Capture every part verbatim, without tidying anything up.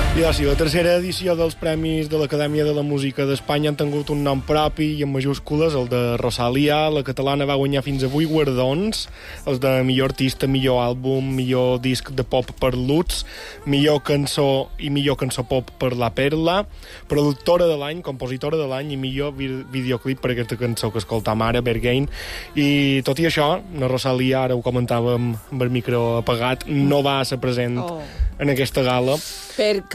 I doncs, sí, la tercera edició dels Premis de l'Acadèmia de la Música d'Espanya han tingut un nom propi i en majúscules, el de Rosalía. La catalana va guanyar fins a vuit guardons, els de millor artista, millor àlbum, millor disc de pop per Lutz, millor cançó i millor cançó pop per La Perla, productora de l'any, compositora de l'any i millor vi videoclip per aquesta cançó que escoltam ara, Berghain. I tot i això, la Rosalía, ara ho comentàvem amb el micro apagat, no va ser present oh. en aquesta gala. Per què?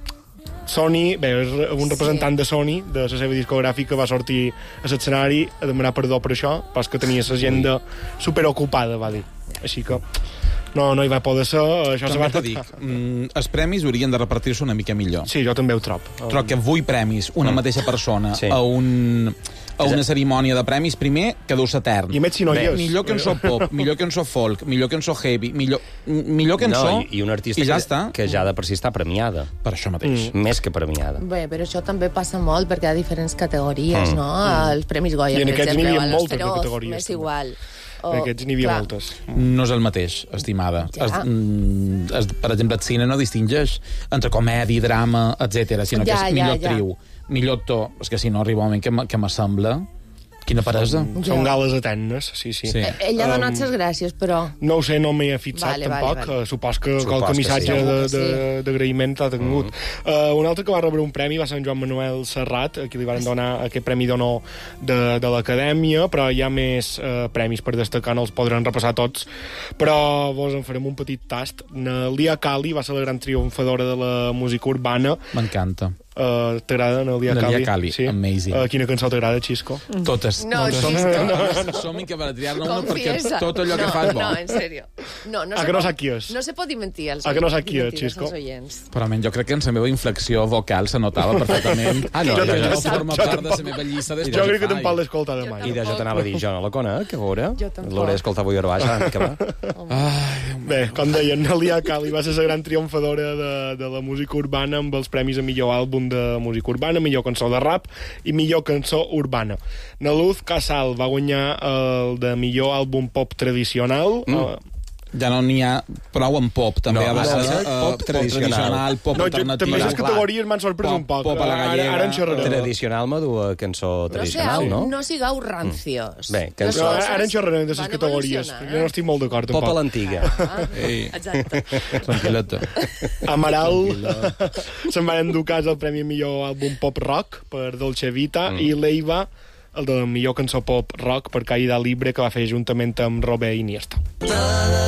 Sony, bé, un representant sí. de Sony, de la seva discogràfica, va sortir a l'escenari a demanar perdó per això, pas que tenia l'agenda superocupada, va dir. Així que no, no hi va poder ser. Això també va... t'ho dic, mm, els premis haurien de repartir-se una mica millor. Sí, jo també ho trob. Trob que vuit premis, una mm. mateixa persona, sí. a un... a una cerimònia de premis, primer, que deu ser etern. I a més, si no hi és. Millor cançó pop, millor cançó folk, millor cançó heavy, millor, millor cançó... No, i, i un artista i ja que, està. que ja de per si està premiada. Per això mateix. Mm. Més que premiada. Bé, però això també passa molt, perquè hi ha diferents categories, mm. no? Mm. Els Premis Goya, per exemple. I en aquests n'hi havia moltes Feroz, categories. M'és igual. O, en aquests n'hi havia clar. moltes. No és el mateix, estimada. Ja. Es, mm, es, per exemple, el cine no distingeix entre comèdia, drama, etcètera, sinó ja, que és millor ja, ja. actriu, millor actor. És que si no arriba un moment que m'assembla... Quina peresa. Són, són gales eternes, sí, sí. sí. Ell ha donat les um, gràcies, però... No ho sé, no m'hi he fixat vale, tampoc. Vale, vale. Supos que Supos qualque missatge sí. d'agraïment sí. l'ha tingut. Mm. Uh, un altre que va rebre un premi va ser en Joan Manuel Serrat, a qui li van donar aquest premi d'honor de, de l'Acadèmia, però hi ha més uh, premis per destacar, no els podran repassar tots, però vos en farem un petit tast. Lia Kali va ser la gran triomfadora de la música urbana. M'encanta. Uh, t'agrada Lia Kali? Lia Kali, sí? Amazing. Uh, quina cançó t'agrada, Xisco? Totes. No, som, Xisco. Som incapacitar-ne una perquè tot allò no, que fa és bo. No, en sèrio. No, no a que no sap qui és? No se pot mentir als oients. A que no sap qui és, Xisco? Però almenys jo crec que en la meva inflexió vocal se notava perfectament. Ah, no, jo, jo, jo, no forma jo, part de la meva llista. Jo crec que tampoc l'he escoltat mai. I de jo t'anava a dir, jo no la conec, a veure. L'hauré d'escoltar avui a baix, que va. Bé, com deien, Lia Kali va ser la gran triomfadora de, de la música urbana amb els premis a millor àlbum de música urbana, millor cançó de rap i millor cançó urbana. Naluz Casal va guanyar el de millor àlbum pop tradicional. Mm. Uh, ja no n'hi ha prou en pop, també no, ha de ser uh, pop, pop tradicional, pop no, alternatiu. També les categories m'han sorprès un poc. Pop a la gallega. Ara en xerrarem. Tradicional me du a cançó tradicional, no? No, no sigueu rancios. Mm. Bé, cançó... No, ara en xerrarem de les categories. Eh? Jo no estic molt d'acord, tampoc. Pop a l'antiga. Ah, exacte. Tranquil·leta. Amaral se'n va endur cas el premi millor àlbum pop rock per Dolce Vita mm. i Leiva el de millor cançó pop rock per Caída Libre, que va fer juntament amb Robert Iniesta.